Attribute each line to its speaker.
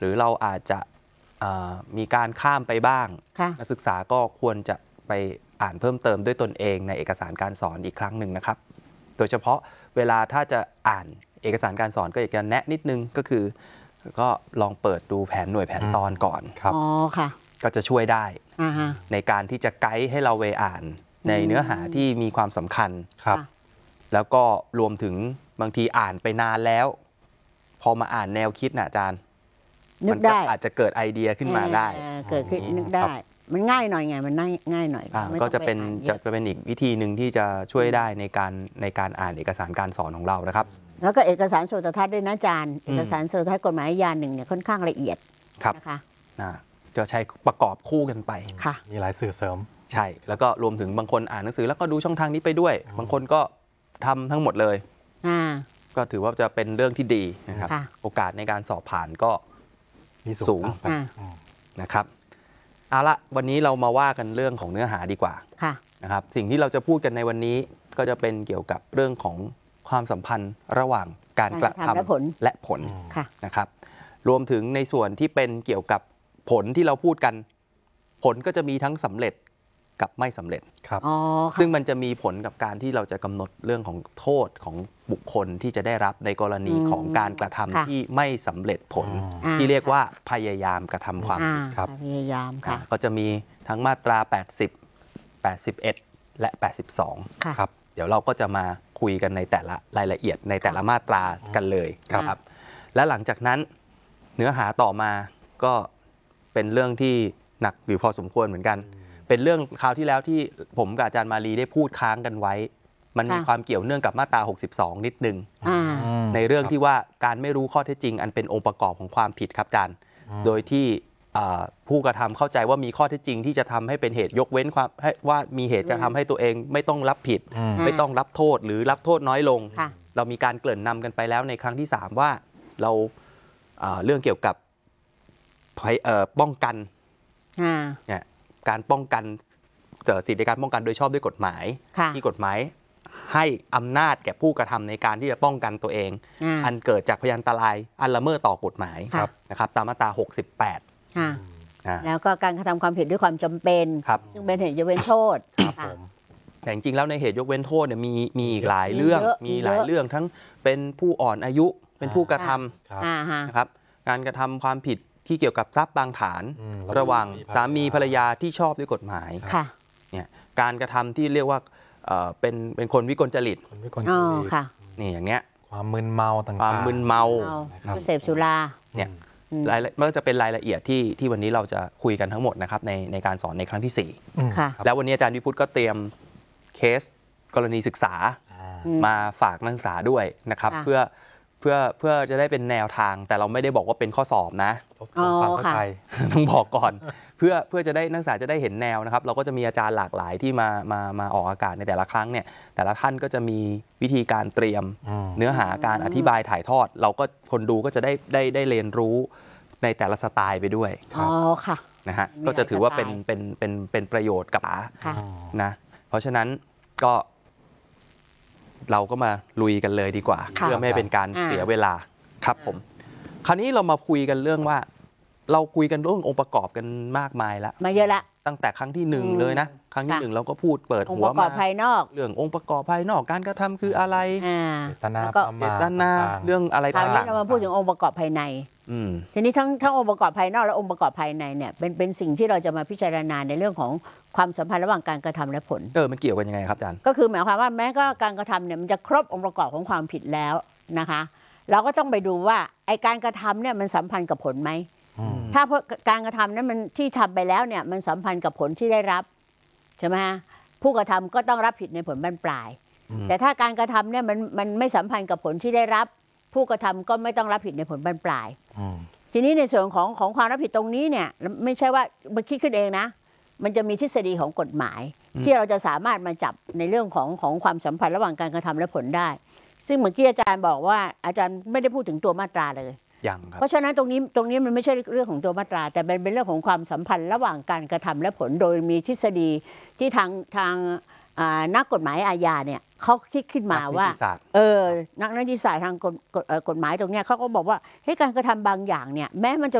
Speaker 1: หรือเราอาจจะมีการข้ามไปบ้างนักศึกษาก็ควรจะไปอ่านเพิ่มเติมด้วยตนเองในเอกสารการสอนอีกครั้งหนึ่งนะครับโดยเฉพาะเวลาถ้าจะอ่านเอกสารการสอนก็อยากจะแนะนิดนึงก็คือก็ลองเปิดดูแผนหน่วยแผนตอนก่อนครับก็จะช่วยได้ในการที่จะไกด์ให้เราไปอ่านในเนื้อหาที่มีความสำคัญครับแล้วก็รวมถึงบางทีอ่านไปนานแล้วพอมาอ่านแนวคิดนะอาจารย์มันก็อาจจะเกิดไอเดียขึ้นมาได้
Speaker 2: เกิดขึ้นนึกได้มันง่ายหน่อยไงมันง่ายหน่อย
Speaker 1: ก็จะเป็นอีกวิธีหนึ่งที่จะช่วยได้ในการอ่านเอกสารการสอนของเรานะครับ
Speaker 2: แล้วก็เอกสารโสตทัศน์ด้วยนะอาจารย์เอกสารโสตทัศน์กฎหมายอาญา1เนี่ยค่อนข้างละเอียดนะคะ
Speaker 1: จะใช้ประกอบคู่กันไป
Speaker 3: มีหลายสื่อเสริม
Speaker 1: ใช่แล้วก็รวมถึงบางคนอ่านหนังสือแล้วก็ดูช่องทางนี้ไปด้วยบางคนก็ทำทั้งหมดเลยก็ถือว่าจะเป็นเรื่องที่ดีนะครับโอกาสในการสอบผ่านก็สูงนะครับเอาละวันนี้เรามาว่ากันเรื่องของเนื้อหาดีกว่านะครับสิ่งที่เราจะพูดกันในวันนี้ก็จะเป็นเกี่ยวกับเรื่องของความสัมพันธ์ระหว่างการกระทำและผลนะครับรวมถึงในส่วนที่เป็นเกี่ยวกับผลที่เราพูดกันผลก็จะมีทั้งสำเร็จกับไม่สำเร็จซึ่งมันจะมีผลกับการที่เราจะกำหนดเรื่องของโทษของบุคคลที่จะได้รับในกรณีของการกระทำที่ไม่สำเร็จผลที่เรียกว่าพยายามกระทำความผิดครับ
Speaker 2: พยายามค่ะ
Speaker 1: ก็จะมีทั้งมาตรา80 81และ82ครับเดี๋ยวเราก็จะมาคุยกันในแต่ละรายละเอียดในแต่ละมาตรากันเลยครับและหลังจากนั้นเนื้อหาต่อมาก็เป็นเรื่องที่หนักอยู่พอสมควรเหมือนกันเป็นเรื่องคราวที่แล้วที่ผมกับอาจารย์มาลีได้พูดค้างกันไว้มันมีความเกี่ยวเนื่องกับมาตรา62นิดนึงในเรื่องที่ว่าการไม่รู้ข้อเท็จจริงอันเป็นองค์ประกอบของความผิดครับอาจารย์โดยที่ผู้กระทำเข้าใจว่ามีข้อเท็จจริงที่จะทำให้เป็นเหตุยกเว้นความว่ามีเหตุจะทำให้ตัวเองไม่ต้องรับผิดไม่ต้องรับโทษหรือรับโทษน้อยลงเรามีการเกริ่นนำกันไปแล้วในครั้งที่3ว่าเราเรื่องเกี่ยวกับป้องกันเนี่ยการป้องกันสิทธิในการป้องกันโดยชอบด้วยกฎหมายที่กฎหมายให้อำนาจแก่ผู้กระทำในการที่จะป้องกันตัวเองอันเกิดจากพยานอันตรายอันละเมิดต่อกฎหมายนะครับตามมาตรา68
Speaker 2: แล้วก็การกระทำความผิดด้วยความจำเป็นซึ่งเป็นเหตุยกเว้นโทษ
Speaker 1: แต่จริงๆแล้วในเหตุยกเว้นโทษเนี่ยมีอีกหลายเรื่องมีหลายเรื่องทั้งเป็นผู้อ่อนอายุเป็นผู้กระทำนะครับการกระทำความผิดที่เกี่ยวกับทรัพย์บางฐานระหว่างสามีภรรยาที่ชอบด้วยกฎหมายเนี่ยการกระทำที่เรียกว่าเป็นคนวิกลจริตนี่อย่างเงี้ย
Speaker 3: ความมึนเมาต่างๆ
Speaker 1: ความมึนเมา
Speaker 2: เสพสุรา
Speaker 1: เนี่ยมันก็จะเป็นรายละเอียดที่วันนี้เราจะคุยกันทั้งหมดนะครับในการสอนในครั้งที่4แล้ววันนี้อาจารย์วิพุทธก็เตรียมเคสกรณีศึกษามาฝากนักศึกษาด้วยนะครับเพื่อจะได้เป็นแนวทางแต่เราไม่ได้บอกว่าเป็นข้อสอบนะ
Speaker 3: ความเข้าใจ
Speaker 1: ต้องบอกก่อนเพื่อจะได้นักศึกษาจะได้เห็นแนวนะครับเราก็จะมีอาจารย์หลากหลายที่มาออกอากาศในแต่ละครั้งเนี่ยแต่ละท่านก็จะมีวิธีการเตรียมเนื้อหาการอธิบายถ่ายทอดเราก็คนดูก็จะได้เรียนรู้ในแต่ละสไตล์ไปด้วยนะฮะก็จะถือว่าเป็นประโยชน์กับนะเพราะฉะนั้นก็เราก็มาลุยกันเลยดีกว่าเพื่อไม่ให้เป็นการเสียเวลาครับผมคราวนี้เรามาคุยกันเรื่องว่าเราคุยกันเรื่ององค์ประกอบกันมากมายแล้ว
Speaker 2: มาเยอะละ
Speaker 1: ตั้งแต่ครั้งที่1เลยนะครั้งที่1เราก็พูดเปิดหัวมา
Speaker 2: ภายนอก
Speaker 1: เรื่ององค์ประกอบภายนอกการกระทำคืออะไร
Speaker 3: เจตนา
Speaker 1: เรื่องอะไรต่างๆ
Speaker 2: เรามาพูดถึงองค์ประกอบภายในทีนี้ทั้งองค์ประกอบภายนอกและองค์ประกอบภายในเนี่ยเป็นสิ่งที่เราจะมาพิจารณาในเรื่องของความสัมพันธ์ระหว่างการกระทำและผล
Speaker 1: มันเกี่ยวกันยังไงครับอาจารย์
Speaker 2: ก็คือหมายความว่าแม้ก็การกระทำเนี่ยมันจะครบองค์ประกอบของความผิดแล้วนะคะเราก็ต้องไปดูว่าไอการกระทำเนี่ยมันสัมพันธ์กับผลไหมถ้าการกระทำนั้นมันที่ทำไปแล้วเนี่ยมันสัมพันธ์กับผลที่ได้รับใช่ไหมฮะผู้กระทำก็ต้องรับผิดในผลบรรปลายแต่ถ้าการกระทำเนี่ยมันไม่สัมพันธ์กับผลที่ได้รับผู้กระทำก็ไม่ต้องรับผิดในผลบรรปลายทีนี้ในส่วนของความรับผิดตรงนี้เนี่ยไม่ใช่ว่ามันคิดขึ้นเองนะมันจะมีทฤษฎีของกฎหมายที่เราจะสามารถมาจับในเรื่องของความสัมพันธ์ระหว่างการกระทำและผลได้ซึ่งเมื่อกี้อาจารย์บอกว่าอาจารย์ไม่ได้พูดถึงตัวมาตราเลยเพราะฉะนั้นตรงนี้มันไม่ใช่เรื่องของตัวมาตราแต่เป็นเรื่องของความสัมพันธ์ระหว่างการกระทำและผลโดยมีทฤษฎีที่ทางนักกฎหมายอาญาเนี่ยเขาคิดขึ้นมาว่านักนิติศาสตร์ทางกฎหมายตรงนี้เขาก็บอกว่าให้การกระทำบางอย่างเนี่ยแม้มันจะ